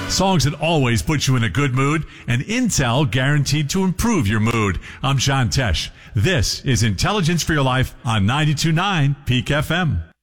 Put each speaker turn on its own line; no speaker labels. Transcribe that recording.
Songs that always put you in a good mood, and Intel guaranteed to improve your mood. I'm John Tesh. This is Intelligence for Your Life on 92.9 Peak FM.